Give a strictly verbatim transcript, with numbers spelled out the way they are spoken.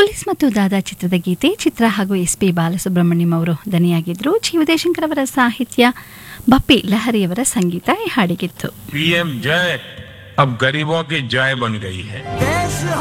Police ಮತ್ತು ದಾದಾ ಚಿತ್ರದ ಗೀತೆ. ಚಿತ್ರ ಹಾಗೂ ಎಸ್ ಪಿ ಬಾಲಸುಬ್ರಹ್ಮಣ್ಯಂ ಅವರು ದನಿಯಾಗಿದ್ದರು. ಜಿ ಉದಯಶಂಕರ್ ಅವರ ಸಾಹಿತ್ಯ, ಬಪ್ಪಿ ಲಹರಿಯವರ ಸಂಗೀತ ಈ ಹಾಡಿಗಿತ್ತು. पीएम जय अब गरीबों की जय बन गई है.